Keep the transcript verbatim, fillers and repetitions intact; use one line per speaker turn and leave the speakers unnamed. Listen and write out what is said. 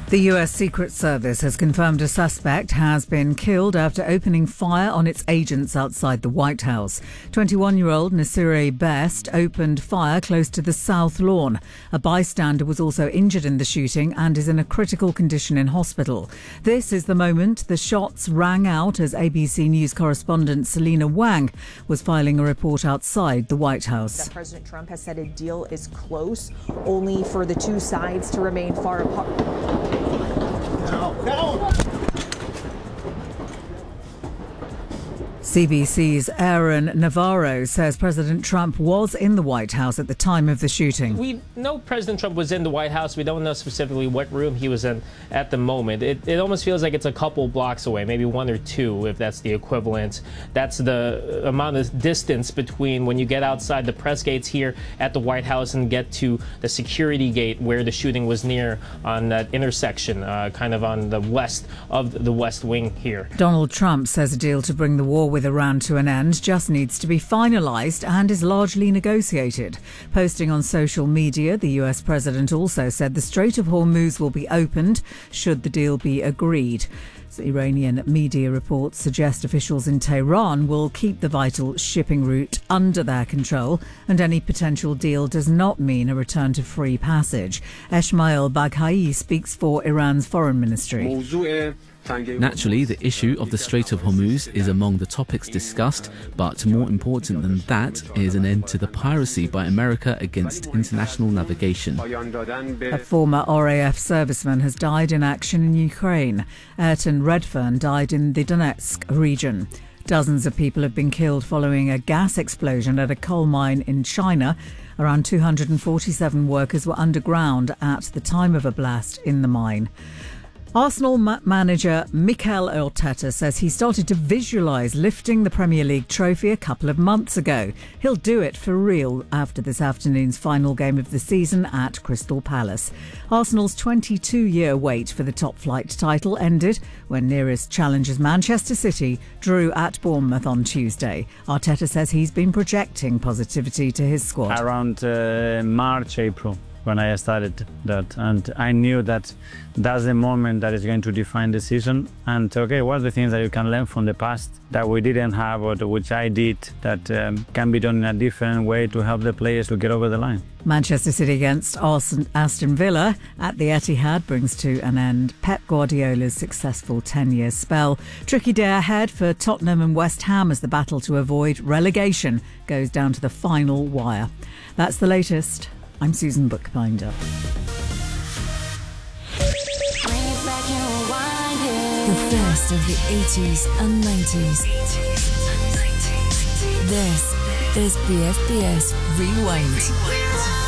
The U S Secret Service has confirmed a suspect has been killed after opening fire on its agents outside the White House. twenty-one-year-old Nasireh Best opened fire close to the South Lawn. A bystander was also injured in the shooting and is in a critical condition in hospital. This is the moment the shots rang out as A B C News correspondent Selina Wang was filing a report outside the White House.
That President Trump has said a deal is close, only for the two sides to remain far apart.
C B C's Aaron Navarro says President Trump was in the White House at the time of the shooting.
We know President Trump was in the White House. We don't know specifically what room he was in at the moment. It, it almost feels like it's a couple blocks away, maybe one or two, if that's the equivalent. That's the amount of distance between when you get outside the press gates here at the White House and get to the security gate where the shooting was near on that intersection, uh, kind of on the west of the West Wing here.
Donald Trump says a deal to bring the war with Iran to an end just needs to be finalised and is largely negotiated. Posting on social media, the U S president also said the Strait of Hormuz will be opened should the deal be agreed. Iranian media reports suggest officials in Tehran will keep the vital shipping route under their control, and any potential deal does not mean a return to free passage. Esmail Baghai speaks for Iran's foreign ministry.
Naturally, the issue of the Strait of Hormuz is among the topics discussed, but more important than that is an end to the piracy by America against international navigation.
A former R A F serviceman has died in action in Ukraine. Ayrton Redfern died in the Donetsk region. Dozens of people have been killed following a gas explosion at a coal mine in China. Around two hundred forty-seven workers were underground at the time of a blast in the mine. Arsenal ma- manager Mikel Arteta says he started to visualise lifting the Premier League trophy a couple of months ago. He'll do it for real after this afternoon's final game of the season at Crystal Palace. Arsenal's twenty-two-year wait for the top-flight title ended when nearest challengers Manchester City drew at Bournemouth on Tuesday. Arteta says he's been projecting positivity to his squad.
Around uh, March, April. When I started that, and I knew that that's the moment that is going to define the season. And okay, what are the things that you can learn from the past that we didn't have, or which I did, that um, can be done in a different way to help the players to get over the line.
Manchester City against Aston Villa at the Etihad brings to an end Pep Guardiola's successful ten-year spell. Tricky day ahead for Tottenham and West Ham as the battle to avoid relegation goes down to the final wire. That's the latest. I'm Susan Bookbinder.
The best of the eighties and nineties. This is B F B S Rewind.